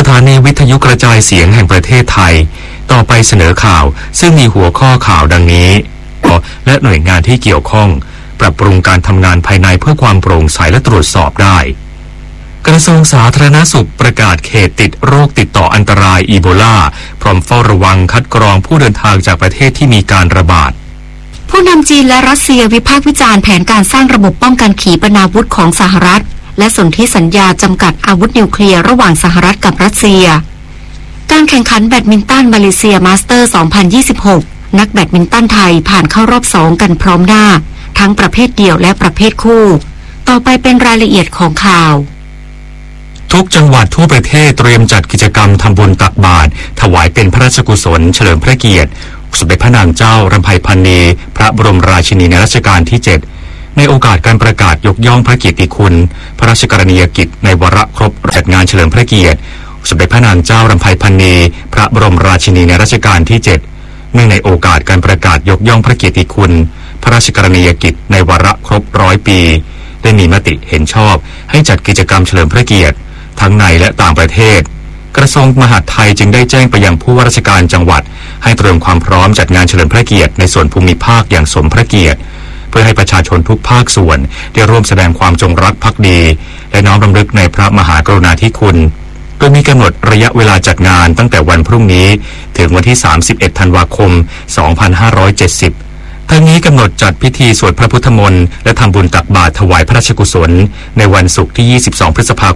ถานีวิทยุกระจายเสียงแห่งประเทศไทยต่อไปเสนอข่าวซึ่งมีหัวข้อข่าวดังนี้และหน่วยงานที่เกี่ยวข้องปรับปรุงการทำงานภายในเพื่อความโปร่งใสและตรวจสอบได้กระทรวงสาธารณสุขประกาศเขตติดโรคติดต่ออันตรายอีโบลาพร้อมเฝ้าระวังคัดกรองผู้เดินทางจากประเทศที่มีการระบาดผู้นำจีนและรัสเซียวิพากษ์วิจารณ์แผนการสร้างระบบป้องกันขีปนาวุธของสหรัฐและสนธิสัญญาจำกัดอาวุธนิวเคลียร์ระหว่างสหรัฐกับรัสเซียการแข่งขันแบดมินตันมาเลเซียมาสเตอร์ 2026 นักแบดมินตันไทยผ่านเข้ารอบ2กันพร้อมหน้าทั้งประเภทเดี่ยวและประเภทคู่ต่อไปเป็นรายละเอียดของข่าวทุกจังหวัดทั่วประเทศเตรียมจัดกิจกรรมทำบุญตักบาตรถวายเป็นพระราชกุศลเฉลิมพระเกียรติสมเด็จพระนางเจ้ารำไพพรรณีพระบรมราชินีในรัชกาลที่ 7ในโอกาสการประกาศยกย่องพระเกียรติคุณพระราชกรณียกิจในวาระครบจัดงานเฉลิมพระเกียรติสมเด็จพระนางเจ้ารำไพพรรณีพระบรมราชินีในรัชกาลที่ 7เนื่องในโอกาสการประกาศยกย่องพระเกียรติคุณพระราชกรณียกิจในวาระครบ100 ปีได้มีมติเห็นชอบให้จัดกิจกรรมเฉลิมพระเกียรติทั้งในและต่างประเทศกระทรวงมหาดไทยจึงได้แจ้งไปยังผู้ว่าราชการจังหวัดให้เตรียมความพร้อมจัดงานเฉลิมพระเกียรติในส่วนภูมิภาคอย่างสมพระเกียรติเพื่อให้ประชาชนทุกภาคส่วนได้ร่วมแสดงความจงรักภักดีและน้อมรำลึกในพระมหากรุณาธิคุณโดยมีกำหนดระยะเวลาจัดงานตั้งแต่วันพรุ่งนี้ถึงวันที่31ธันวาคม2570ทั้งนี้กำหนดจัดพิธีสวดพระพุทธมนต์และทำบุญตักบาตรถวายพระราชกุศลในวันศุกร์ที่22พฤษภา